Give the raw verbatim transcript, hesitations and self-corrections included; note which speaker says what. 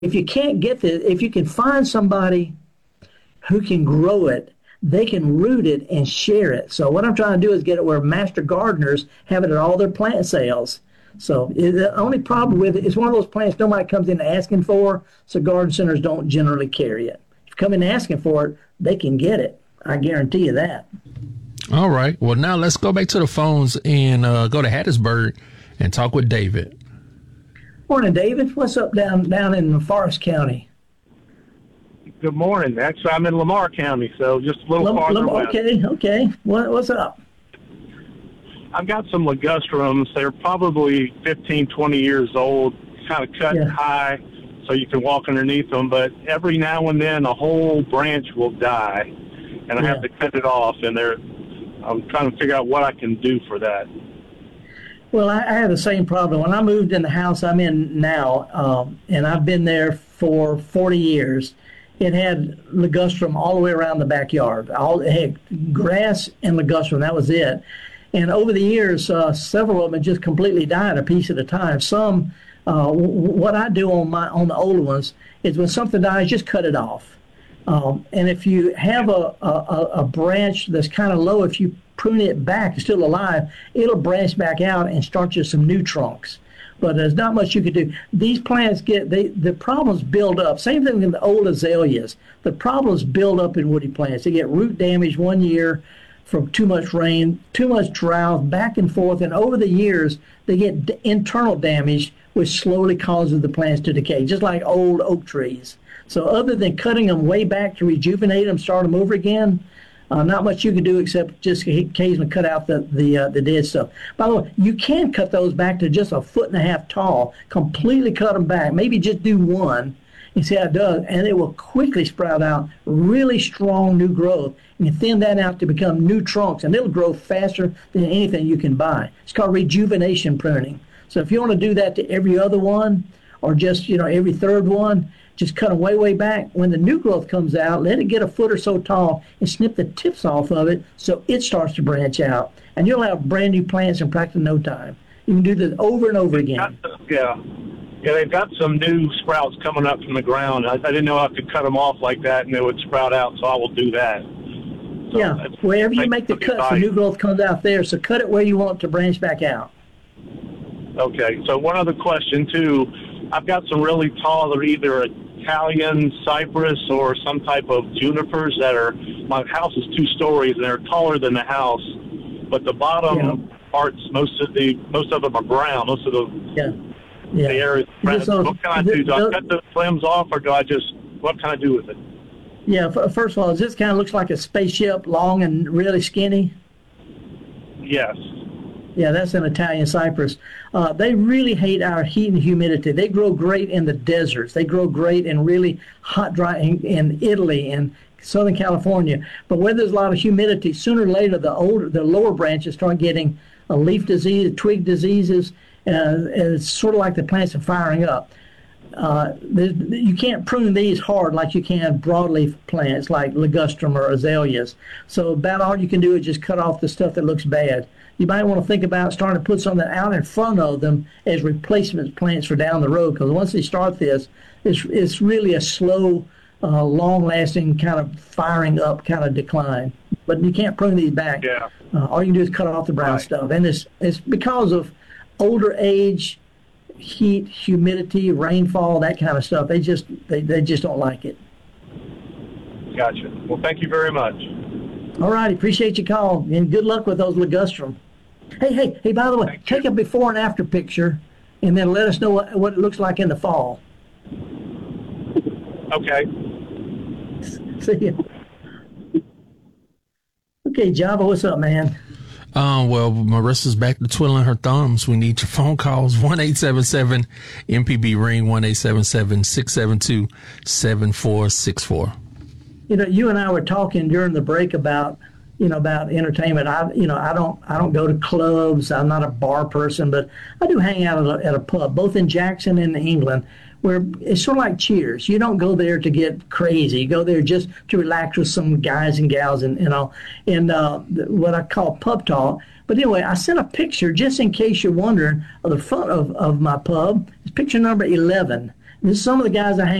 Speaker 1: if you can't get this, if you can find somebody who can grow it, they can root it and share it. So what I'm trying to do is get it where master gardeners have it at all their plant sales. So the only problem with it is one of those plants nobody comes in asking for, so garden centers don't generally carry it. If you come in asking for it, they can get it. I guarantee you that.
Speaker 2: All right. Well, now let's go back to the phones and uh, go to Hattiesburg and talk with David.
Speaker 1: Morning, David. What's up down down in Forest County?
Speaker 3: Good morning. Actually, I'm in Lamar County, so just a little
Speaker 1: Lam-
Speaker 3: farther
Speaker 1: Lam-
Speaker 3: west.
Speaker 1: Okay, okay. What, what's up?
Speaker 3: I've got some ligustrums. They're probably fifteen, twenty years old, kind of cut
Speaker 1: Yeah.
Speaker 3: high so you can walk underneath them. But every now and then a whole branch will die, and I
Speaker 1: Yeah.
Speaker 3: have to cut it off. And they're, I'm trying to figure out what I can do for that.
Speaker 1: Well, I, I had the same problem. When I moved in the house I'm in now, um, and I've been there for forty years, it had ligustrum all the way around the backyard. All, it had grass and ligustrum, that was it. And over the years, uh, several of them had just completely died a piece at a time. Some, uh, w- what I do on my on the older ones is when something dies, just cut it off. Um, and if you have a, a, a branch that's kind of low, if you prune it back, it's still alive, it'll branch back out and start you some new trunks. But there's not much you can do. These plants get, they the problems build up. Same thing with the old azaleas. The problems build up in woody plants. They get root damage one year from too much rain, too much drought, back and forth. And over the years, they get d- internal damage, which slowly causes the plants to decay, just like old oak trees. So other than cutting them way back to rejuvenate them, start them over again, Uh, not much you can do except just occasionally cut out the the, uh, the dead stuff. By the way, you can cut those back to just a foot and a half tall. Completely cut them back. Maybe just do one and see how it does, and it will quickly sprout out really strong new growth. And you thin that out to become new trunks, and it'll grow faster than anything you can buy. It's called rejuvenation pruning. So if you want to do that to every other one, or just you know every third one, just cut them way, way back. When the new growth comes out, let it get a foot or so tall and snip the tips off of it so it starts to branch out. And you'll have brand new plants in practically no time. You can do this over and over again.
Speaker 3: Yeah. Yeah, they've got some new sprouts coming up from the ground. I, I didn't know I could cut them off like that and they would sprout out, so I will do that. So
Speaker 1: yeah, wherever you make the cuts, the new growth comes out there. So cut it where you want it to branch back out.
Speaker 3: Okay, so one other question, too. I've got some really tall, they're either Italian cypress or some type of junipers that are, my house is two stories and they're taller than the house, but the bottom yeah. parts, most of the most of them are brown. Most of the,
Speaker 1: yeah. Yeah.
Speaker 3: the area is brown.
Speaker 1: So,
Speaker 3: what can I do? Do I cut the limbs off or do I just, what can I do with it?
Speaker 1: Yeah, first of all, this kind of looks like a spaceship, long and really skinny.
Speaker 3: Yes.
Speaker 1: Yeah, that's an Italian cypress. Uh, they really hate our heat and humidity. They grow great in the deserts. They grow great in really hot, dry, in, in Italy and Southern California. But where there's a lot of humidity, sooner or later the older, the lower branches start getting a leaf disease, twig diseases, uh, and it's sort of like the plants are firing up. Uh, you can't prune these hard like you can broadleaf plants like ligustrum or azaleas. So about all you can do is just cut off the stuff that looks bad. You might want to think about starting to put something out in front of them as replacement plants for down the road, because once they start this, it's, it's really a slow, uh, long-lasting kind of firing up kind of decline. But you can't prune these back.
Speaker 3: Yeah.
Speaker 1: Uh, all you can do is cut off the brown
Speaker 3: right.
Speaker 1: stuff. And it's, it's because of older age, heat, humidity, rainfall, that kind of stuff. They just they, they just don't like it.
Speaker 3: Gotcha. Well, thank you very much.
Speaker 1: All right. Appreciate your call, and good luck with those ligustrum. Hey, hey, hey, by the way,
Speaker 3: Thank
Speaker 1: take
Speaker 3: you.
Speaker 1: a before and after picture, and then let us know what, what it looks like in the fall.
Speaker 3: Okay.
Speaker 1: See you. Okay, Java, what's up, man?
Speaker 2: Um, well, Marissa's back to twiddling her thumbs. We need your phone calls. one eight seven seven M P B ring, one eight seven seven, six seven two, seven four six four.
Speaker 1: You know, you and I were talking during the break about, you know, about entertainment. I, you know, I don't, I don't go to clubs. I'm not a bar person, but I do hang out at a, at a pub, both in Jackson and England, where it's sort of like Cheers. You don't go there to get crazy. You go there just to relax with some guys and gals and, you know, and uh, what I call pub talk. But anyway, I sent a picture just in case you're wondering of the front of, of my pub. It's picture number eleven. This, some of the guys I hang